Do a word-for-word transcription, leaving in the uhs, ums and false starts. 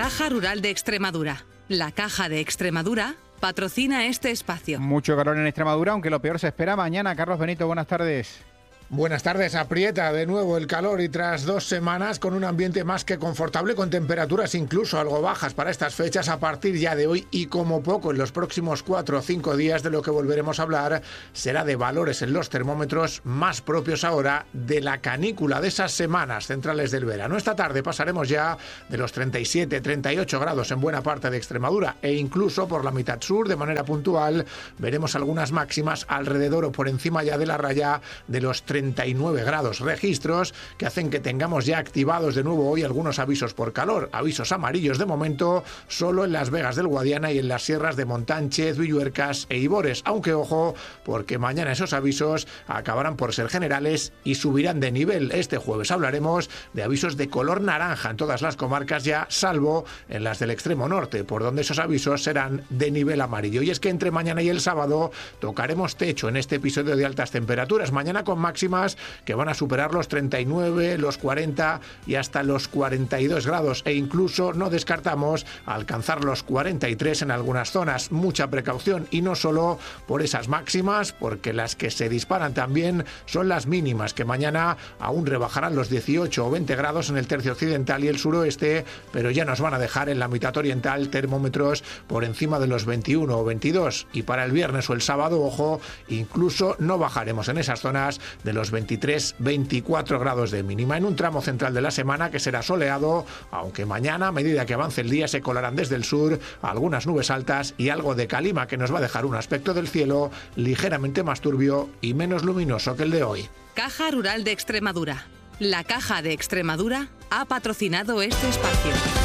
Caja Rural de Extremadura. La Caja de Extremadura patrocina este espacio. Mucho calor en Extremadura, aunque lo peor se espera mañana. Carlos Benito, buenas tardes. Buenas tardes, aprieta de nuevo el calor y tras dos semanas con un ambiente más que confortable, con temperaturas incluso algo bajas para estas fechas, a partir ya de hoy y como poco en los próximos cuatro o cinco días, de lo que volveremos a hablar será de valores en los termómetros más propios ahora de la canícula de esas semanas centrales del verano. Esta tarde pasaremos ya de los treinta y siete, treinta y ocho grados en buena parte de Extremadura e incluso por la mitad sur de manera puntual veremos algunas máximas alrededor o por encima ya de la raya de los treinta y nueve grados, registros que hacen que tengamos ya activados de nuevo hoy algunos avisos por calor, avisos amarillos de momento solo en Las Vegas del Guadiana y en las sierras de Montánchez, Villuercas e Ibores, aunque ojo, porque mañana esos avisos acabarán por ser generales y subirán de nivel. Este jueves hablaremos de avisos de color naranja en todas las comarcas ya, salvo en las del extremo norte, por donde esos avisos serán de nivel amarillo. Y es que entre mañana y el sábado tocaremos techo en este episodio de altas temperaturas, mañana con máxima que van a superar los treinta y nueve, los cuarenta y hasta los cuarenta y dos grados e incluso no descartamos alcanzar los cuarenta y tres en algunas zonas. Mucha precaución y no solo por esas máximas, porque las que se disparan también son las mínimas, que mañana aún rebajarán los dieciocho o veinte grados en el tercio occidental y el suroeste, pero ya nos van a dejar en la mitad oriental termómetros por encima de los veintiuno o veintidós, y para el viernes o el sábado, ojo, incluso no bajaremos en esas zonas de los veintitrés, veinticuatro grados de mínima en un tramo central de la semana que será soleado, aunque mañana, a medida que avance el día, se colarán desde el sur algunas nubes altas y algo de calima que nos va a dejar un aspecto del cielo ligeramente más turbio y menos luminoso que el de hoy. Caja Rural de Extremadura. La Caja de Extremadura ha patrocinado este espacio.